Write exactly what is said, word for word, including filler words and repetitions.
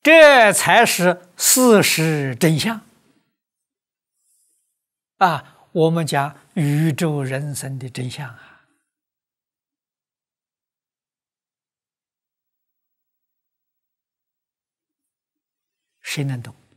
这才是事实真相啊！我们讲宇宙人生的真相啊！谁能懂？